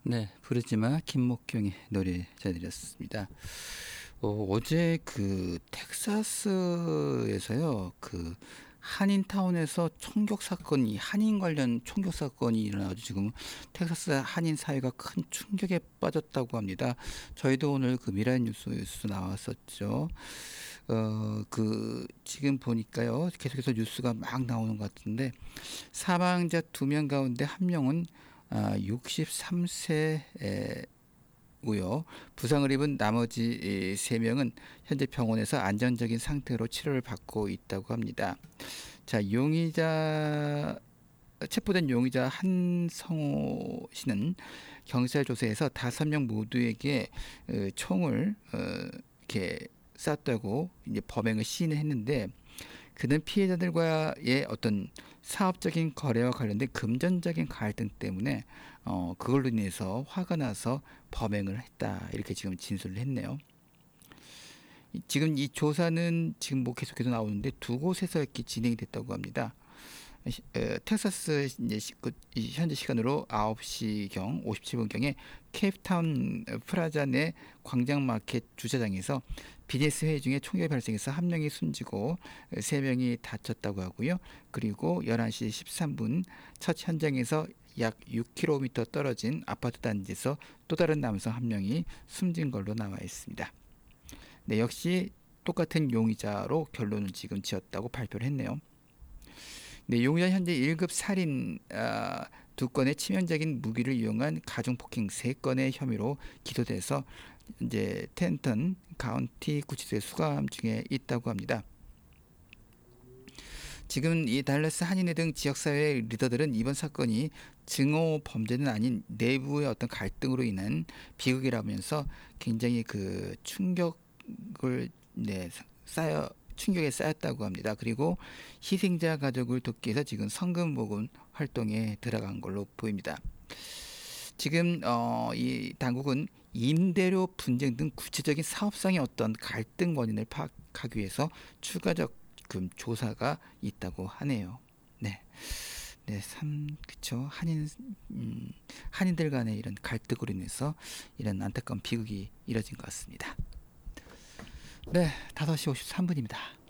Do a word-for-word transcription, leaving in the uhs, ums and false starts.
네, 부르지마 김목경의 노래 전해드렸습니다. 어, 어제 그 텍사스에서요, 그 한인타운에서 총격 사건이, 한인 관련 총격 사건이 일어나가지고 지금 텍사스 한인 사회가 큰 충격에 빠졌다고 합니다. 저희도 오늘 그 미라이 뉴스에서 나왔었죠. 어, 그, 지금 보니까요, 계속해서 뉴스가 막 나오는 것 같은데, 사망자 두 명 가운데 한 명은 아, 육십삼 세고요. 부상을 입은 나머지 세 명은 현재 병원에서 안정적인 상태로 치료를 받고 있다고 합니다. 자, 용의자 체포된 용의자 한성호 씨는 경찰 조사에서 다섯 명 모두에게 어, 총을 어, 이렇게 쐈다고 이제 범행을 시인을 했는데, 그는 피해자들과의 어떤 사업적인 거래와 관련된 금전적인 갈등 때문에 어 그걸로 인해서 화가 나서 범행을 했다, 이렇게 지금 진술을 했네요. 지금 이 조사는 지금 뭐 계속해서 나오는데 두 곳에서 이렇게 진행이 됐다고 합니다. 텍사스 이제 그 현재 시간으로 아홉 시경 오십칠 분경에 케이프타운 프라자 내 광장마켓 주차장에서 비즈니스 회의 중에 총격이 발생해서 한 명이 숨지고 세 명이 다쳤다고 하고요. 그리고 열한 시 십삼 분 첫 현장에서 약 육 킬로미터 떨어진 아파트 단지에서 또 다른 남성 한 명이 숨진 걸로 나와 있습니다. 네, 역시 똑같은 용의자로 결론을 지금 지었다고 발표를 했네요. 네, 용의자 현재 일 급 살인 아, 두 건의 치명적인 무기를 이용한 가중폭행 세 건의 혐의로 기소돼서 이제 텐턴 카운티 구치소에 수감 중에 있다고 합니다. 지금 이 달라스 한인회 등 지역사회 리더들은 이번 사건이 증오 범죄는 아닌 내부의 어떤 갈등으로 인한 비극이라면서 굉장히 그 충격을 네, 쌓여 충격에 쌓였다고 합니다. 그리고 희생자 가족을 돕기 위해서 지금 성금 모금 활동에 들어간 걸로 보입니다. 지금 어, 이 당국은 임대료 분쟁 등 구체적인 사업상의 어떤 갈등 원인을 파악하기 위해서 추가적 금 조사가 있다고 하네요. 네, 네, 참 그쵸. 한인 음, 한인들 간의 이런 갈등으로 인해서 이런 안타까운 비극이 이뤄진 것 같습니다. 네, 다섯 시 오십삼 분입니다.